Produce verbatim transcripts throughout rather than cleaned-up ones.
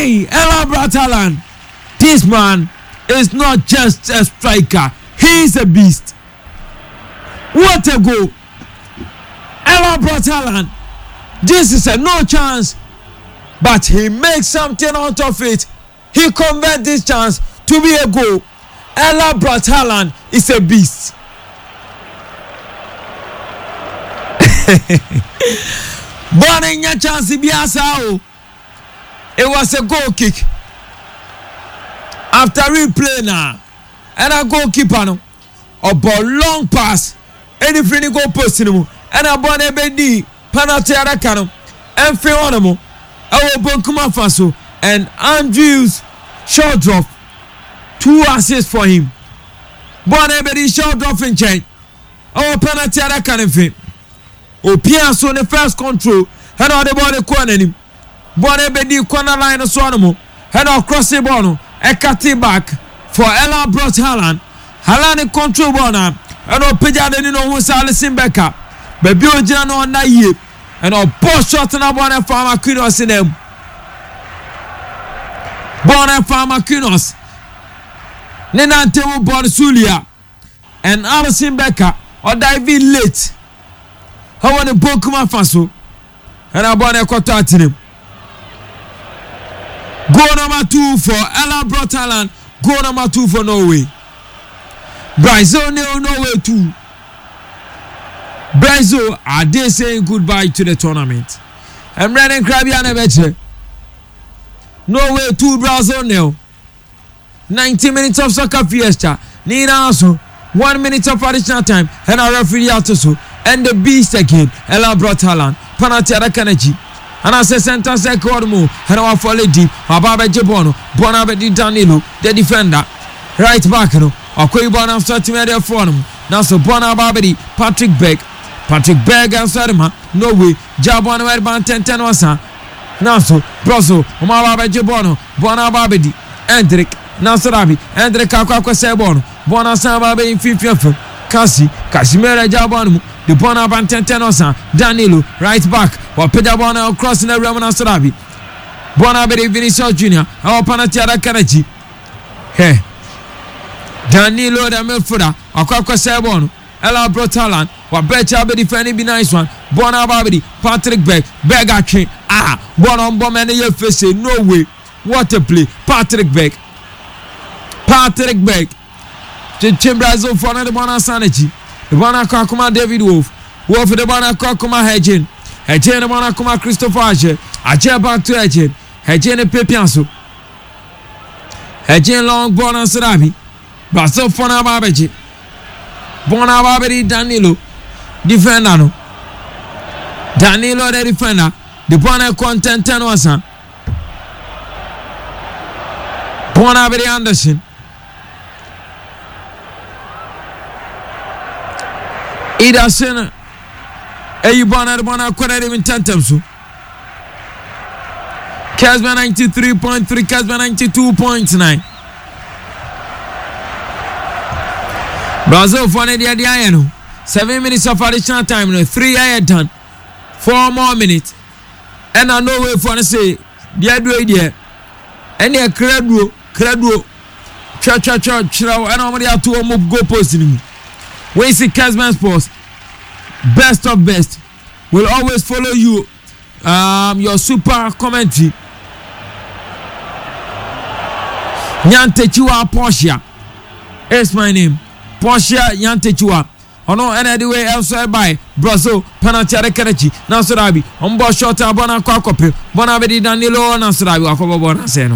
Hey, Erling Braut Haaland. This man is not just a striker. He is a beast. What a goal. Erling Braut Haaland. This is a no chance. But he makes something out of it. He converts this chance to be a goal. Erling Braut Haaland is a beast. Born in your chance, Biasao. It was a goal kick. After replay now, and a goalkeeper no, a ball long pass, anything go post in him, and a ball ebedi penalty arakano, and Fionamo, our Bonkuma Faso, and Andrews short drop, two assists for him. Ball ebedi short drop in chain, our penalty arakano. Opia so the first control, and all the ball the corner him. Ball ebedi corner line of Sonomo, and all cross the ball. A cut it back for Erling Braut Haaland. Haaland control ball now. And all Peja didn't know who's Alisson Becker. But Bill on that year. And all both shots and a bonnet farmer Kunos in them. Bonnet farmer Kunos. Nenante ball Sulia. And Alisson Becker or David late. How want the Bokuma Faso. And a bonnet quarter to him. Goal number two for Erling Braut Haaland. Goal number two for Norway. Brazil nil, Norway two. Brazil are they saying goodbye to the tournament? I'm running Krabiana Beche. Norway two, Brazil nil. ninety minutes of soccer fiesta. Nina also one minute of additional time. And our referee out also. And the beast again. Erling Braut Haaland. Penalty at Kanachi. And I say center second move. And I fall deep. Ababe Jebono. Bonabedi Danilo. The defender. Right back. No. Akoi Bona starting at the front. Now so Bonabedi. Patrick Berg. Patrick Berg and Sarima. No way. Jabon Werban ten ten wasa. Now so Broso. Omababe Jebono. Bonabedi. Hendrik. Nasarabi. Hendrik Akwa Sebono. Bona Sababe in fifth. Kasi. Casimira Jabon. The Bonaban ten ten wasa. Danilo. Right back. Or Pedabona crossing the Roman Sarabi. Bonabedi Vinicius Junior Our Panatiara Karachi. Hey. Danilo the midfielder. Akwa Sebono. Erling Braut Haaland. Or Becha be defending be nice one. Bonabedi. Patrick Berg. Berg action. Ah. Bonon Bomb your face. No way. What a play. Patrick Berg. Patrick Berg. The Chimbrazo for the Bona Sanachi. The Bona Kakuma David Wolf. Wolf the Bona Kakuma Hedgen. Hedgen the Bona Kuma Christopher Aje. Aje back to Hedgen. Hedgen the Pepianso. Hedgen long Bona Sarabi. Basso Fona Babeji. Bona Babedi Danilo. Defender no. Danilo the defender. The Bona content ten was a Bona Babedi Anderson. Ida Sena. Eyi Bona the Bona quarter even ten times. Casper ninety-three point three, Casper ninety-two point nine. Brazil for the Diano. Seven minutes of additional time. No, three I had done. Four more minutes. And I know way for to say the idea. And a credo, credo, church, church, church, and nobody have to move go posting. We see Casman Sports, best of best, will always follow you. Um, your super commentary. Nyantechiwa Porsche is my name. Porsche Nyantechiwa. Oh no, and anyway, elsewhere by Brazil, penalty at Karachi, Nasarabi, on board short and Bona Kokope, Bonabedi Danilo, Nasarabi, Akobo Bona Seno.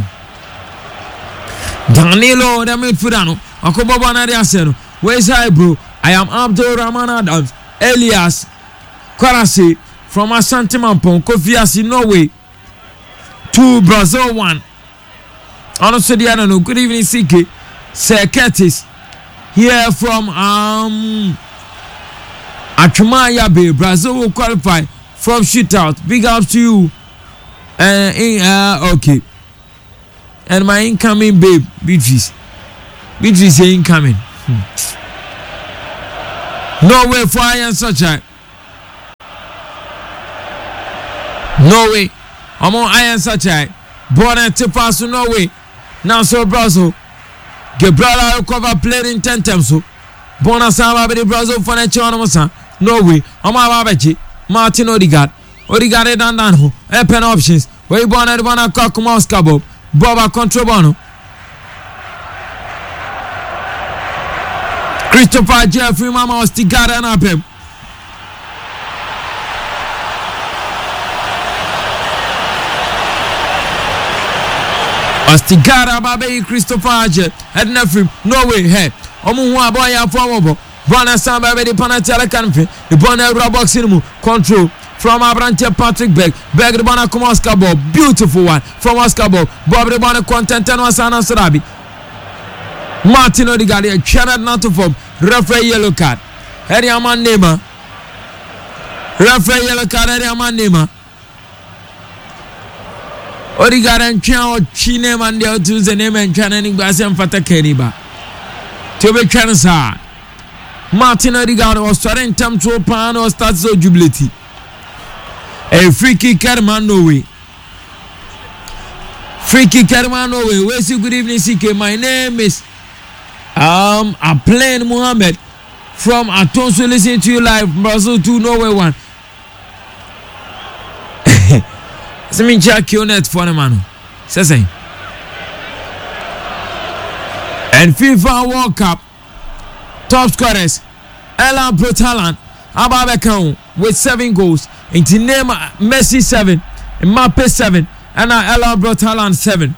Danilo, the midfielder, Akobo Bona Seno. Where's I, bro? I am Abdul Rahman Adams, Elias Karasi from Asante Mampong, Kofiasi, Norway. Two Brazil, one. Honestly, I don't know. Good evening, C K. Sir Curtis. Here from um Achumaya Bay, Brazil will qualify from shootout. Big up to you. Uh, in, uh, okay. And my incoming babe, Beatrice. Beatrice is incoming. Hmm. No way for Iron Sunshine. No way. I'm on Iron Sunshine. Born to pass to Norway. Now so Brazil. Gabriel recover played in ten times so. Bona sama be Brazil for the China Norway. Oma Babaji. Martin Odegaard. Odegaard dan dan ho. Open options. We born at one o'clock Moscow. Boba Controbono. Christopher Jeffrey Mama Odegaard and up him. Ostigara babe Christopher Aje head nefrim no way he omu hu aboy ya formo bona sam babe the penalty ala kanfe the bona rubber box in control from Abrante Patrick Berg Berg the bona come Oscar ball beautiful one from Oscar ball Bob the bona content and was an Sarabi Martin Odegaard channel not to form referee yellow card Harry Aman Nema referee yellow card Harry Aman Nema Odegaard and Chao Chine man the to the name and Channing Bassam Fata Keniba. To be Chansa Martin Odegaard was starting time to pan or starts so jubility. A free kick man no way. Free kick man no way. Where's you good evening, C K? My name is um Aplain Mohammed from Atonso listening to you live Brazil two Norway one. Semin Jackie net for the man. Says and FIFA World Cup top scorers Erling Haaland Ababekan with seven goals. Into name Messi seven, Mbappe seven, and now Erling Haaland seven.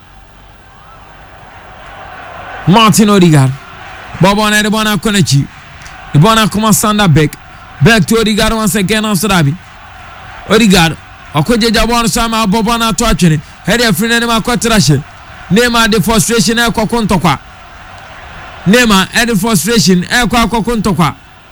Martin Odegaard. Bobo na de bona konechi. The bona come stand back. Back to Odegaard once again after that. Odegaard Okoje jabon sama bobo na to atwene head e free na ma kwatrashe Neymar the frustration e kokontokwa Neymar e the frustration e kwa kokontokwa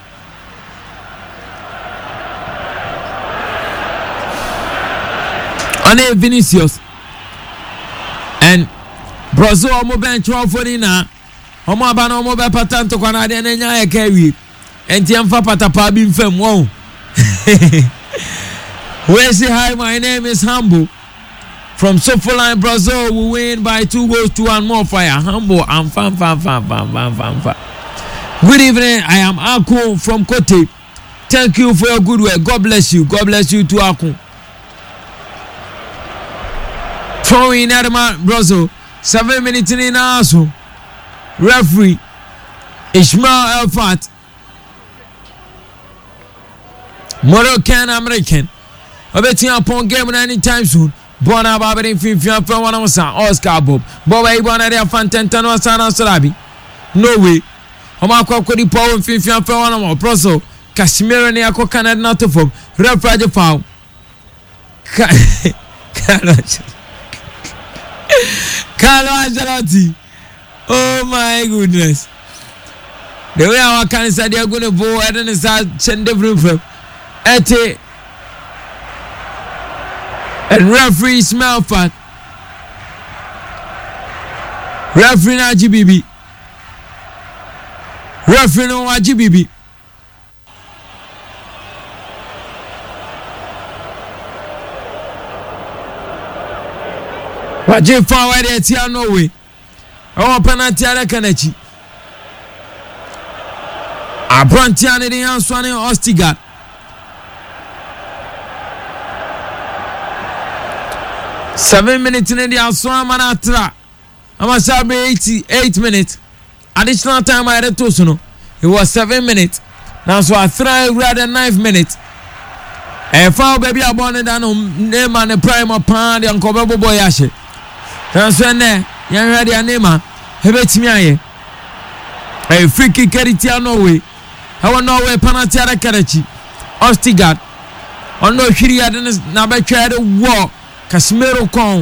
Ane Vinicius and Brazil omo bench one for na omo aba na omo be patanto kwa na de na nya e ka wi enti amfa patapa bi mfam wo We say hi, my name is Humble from Sofoline, Brazil. We win by two goals to one more fire. Humble, I'm fan, fan, fan, fan, fan, fan, fan. Good evening, I am Aku from Kote. Thank you for your good work. God bless you. God bless you too, Aku. Throwing Adama, Brazil. Seven minutes in also. Referee Ishmael Elfat. Moroccan American. Obetin upon game anytime soon. Bona Babin Fifian from one of Oscar Bob. Bob Abona de Fantantano Sana Sarabi. No way. Omako Kodi Paul Fifian from one of Proso. Casimiro Niako Canada not to form. Referee foul. Carlo Ancelotti. Oh my goodness. The way our can say they are going to go ahead and start sending from Ete. And referee smell fat. Referee na G B B. Referee no G B B. Waje forward at here no way. Our penalty ala Kanachi. Abrantiane de Answane Odegaard. Seven minutes in the Aswan Manatra. I must have eighty-eight minutes. Additional time I had to know. It was seven minutes. Now so I try rather nine minutes. And foul baby I wanted to name and the prime of pound and Kobo Boyashe. That's when there, young ready a name. Have it me. A free kick carry no way. I want no way penalty at Karachi. Odegaard. On no shitty at the number try to walk. Casimiro Kong.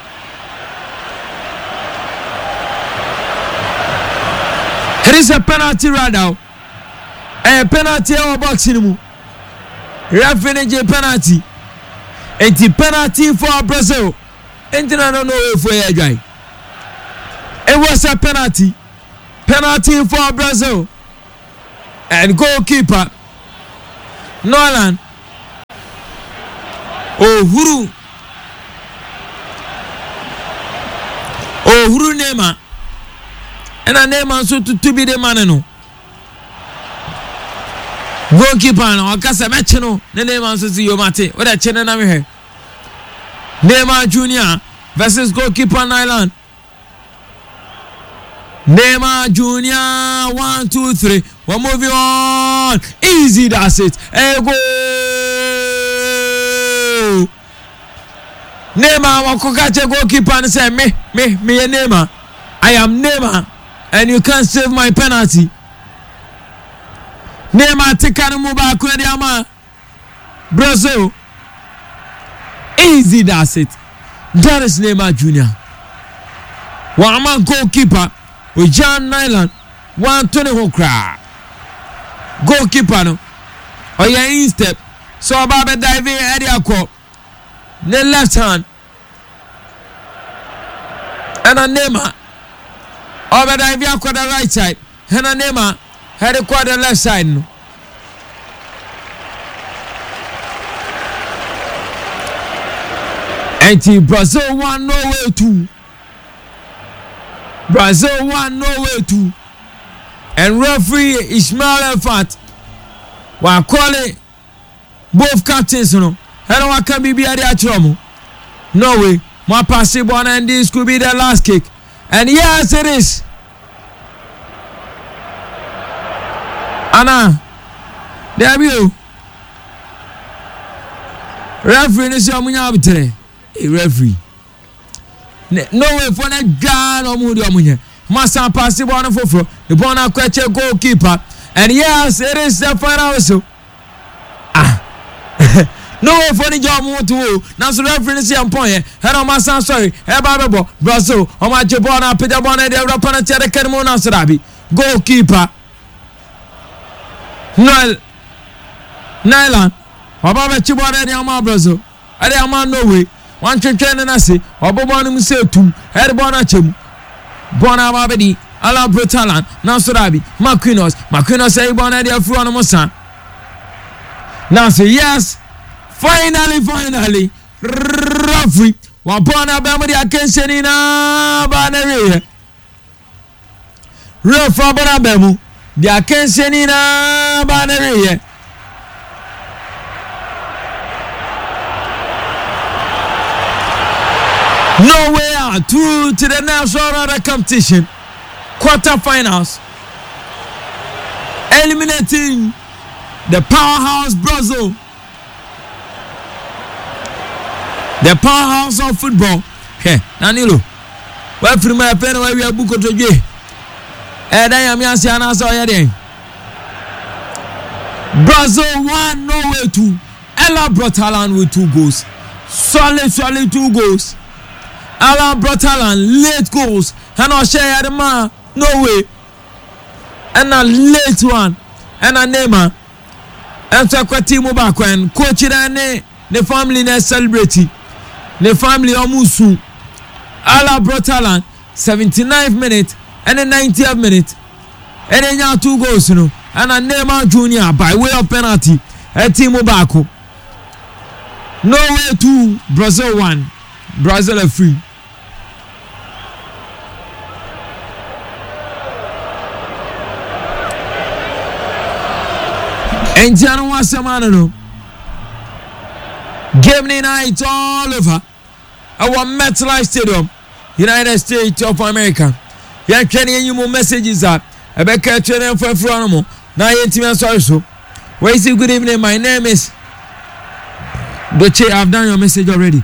It is a penalty right now. A penalty or boxing. Referee penalty. And the penalty for Brazil. And I don't know if we are guy. It was a penalty. Penalty for Brazil. And goalkeeper Nolan. Oh, Huru. huru Neymar ena Neymar so to be the man no goalkeeper no akasa meche no ne Neymar so si yo mate o da chene na me he Neymar Junior versus goalkeeper Nyland. Neymar Junior one two three we're moving on. Easy, that's it. Hey, go Neymar wakokache goalkeeper and say me me me Neymar, I am Neymar and you can't save my penalty. Neymar take a move back with the ama Brazil. Easy, that's it. That is Neymar Junior One man goalkeeper with John Nyland one twenty hokra goalkeeper no or your instep so about the diving area call the left hand and a Neymar over the diving the right side and a Neymar had a quarter left side no. And Brazil one Norway two. Brazil one Norway two. And referee Ismail Elfat wa call it both captains no. Hello, I can be at the trouble. Norway, my passive one and this could be the last kick. And yes, it is. Anna, there you. Referee is your munya a referee. No way for that gun or moody omunya. Massa passive one for the Bona Queche goalkeeper. And yes, it is the final whistle. Ah, no way for the job to now. So, referee is your point. Hello, Massa, sorry. Ebabo, Brazil, or my Jabona, Peter Bonnet, the Rapana, the Kermona Sarabi, goalkeeper. Nile Nyland, Obama Chibona, the Ama Brazil. I am on no way. One train and I say, Obama say two, Head Bonachem, Bona Babadi, Ala Brutalan, Nasurabi, Maquinos, Maquinos say Bonadia Fruanamosa. Now say yes, finally, finally, Rafi, Wapona Bamadi Akensenina Banere. Rafa Bonabemu, the Akensenina Banere. No way out through to the national order competition quarterfinals, eliminating the powerhouse Brazil, the powerhouse of football. Hey, Danilo, where from my pen where we are booked to J. And I am Yansiana Soyade. Brazil one, Norway two. Ella Brutalan with two goals. Solid, solid two goals. Alan Brutalan late goals and I'll share the man no way and a late one and a Neymar and so kwa timu back when coach ne the family ne celebrate the family omusu Alan Brutalan seventy-ninth minute and the ninetieth minute and then you two goals you know and a Neymar Junior by way of penalty a timu back no way two Brazil one Brazil are free. And Jano was a man. Game night all over our MetLife Stadium, United States of America. You can hear you more messages up. I bet catch you for Fronomo. Now, you're sorry. So, where is it? Good evening. My name is Doche. I've done your message already.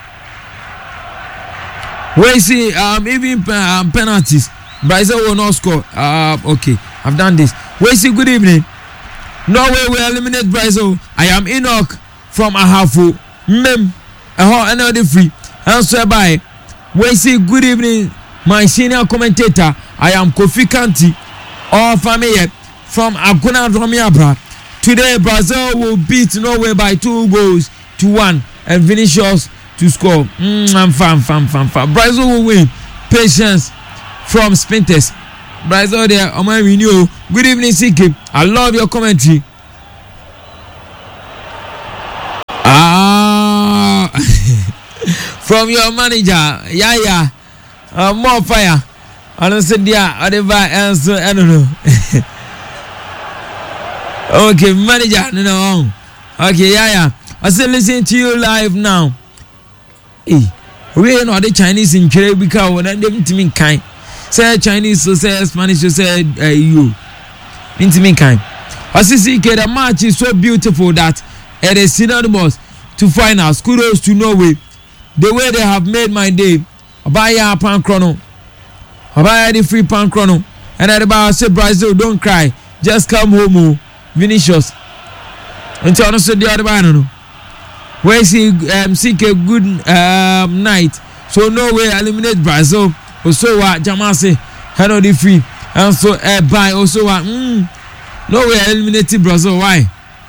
Where is it? Um, even um, penalties. Brazil will not score. Uh, okay, I've done this. Where is it? Good evening. Norway will eliminate Brazil. I am Enoch from Ahafu. Mem, a another free. Answer by. Where is it? Good evening, my senior commentator. I am Kofi Kanti or Fameye from Aguna Dromiabra. Today, Brazil will beat Norway by two goals to one and Vinicius to score. Mm, fam, fam, fam, fam. Brazil will win. Patience from Spinters. Brazil there, on my video. Good evening, Siki. I love your commentary. Ah, from your manager, Yaya. uh, more fire. I don't say dia whatever else I don't know. Okay, manager, no no. Okay, yeah yeah. I say listen to you live now. Hey, we know the Chinese in Chile because when them to me kind. Say Chinese so say Spanish so say uh, you. Into me kind. I see the match is so beautiful that it is synonymous to finals. Kudos to Norway. The way they have made my day. Abaya pan chrono. Abaya the free pan chrono. And everybody say Brazil, don't cry. Just come home, Vinicius. Until honestly the other one. Where see um seek a good um night. So Norway eliminate Brazil. Also what Jamasi hello the free. And so uh, by also what mm, Norway eliminated Brazil. Why?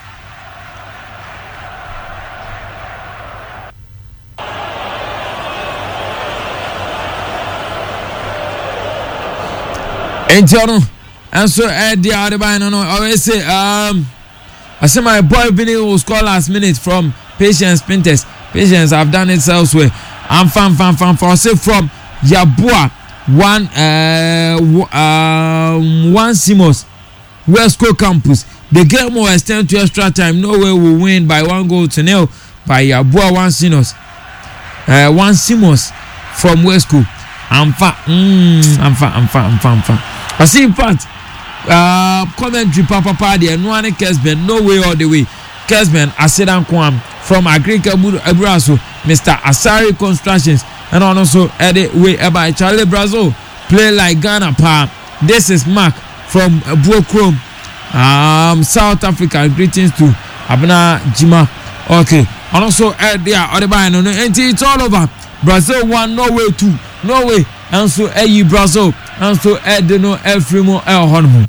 And and so uh, the other by no no I always say um I say my boy Vinny will score last minute from Patience Pintes. Patience have done it elsewhere. I'm fan fan fan for say from Yabua one uh um one Simos West Coast campus. The game will extend to extra time. Norway will win by one goal to nil by Yabua one Simos. Uh one Simos from West Coast. I'm fa mm, I'm fa I'm fa I'm fa I'm fa. I see in fact uh commentary papa party and one Kesben no way all the way. Kesben Asedan Kwam from Agrika Abraso, Mister Asari Constructions, and also Eddie Way by Charlie Brazil. Play like Ghana pa. This is Mark from Buokrom, um South Africa. Greetings to Abna Jima. Okay. And also Eddie Odeba no and it's all over. Brazil one, Norway two. Norway and so Eddie Brazil and so Eddie no Elfrimo El Honmo.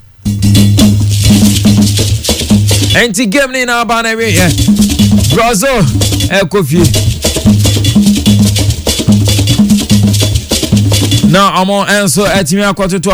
Enti game ni na ba na we yeah. Brazil e kofi. Now I'm on answer at me akwato